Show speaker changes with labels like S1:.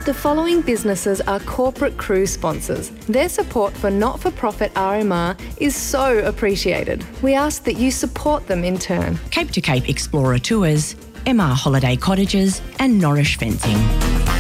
S1: The following businesses are corporate cruise sponsors. Their support for not-for-profit RMR is so appreciated. We ask that you support them in turn.
S2: Cape to Cape Explorer Tours, MR Holiday Cottages and Norrish Fencing.